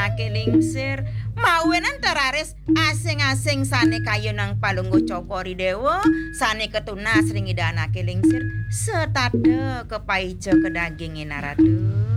midhanake lingsir. Mawenan teraris asing-asing sane kayu nang palungguh cokori dewa sane ketunas ring midhanake lingsir setade kepaijo kedagingin naradu.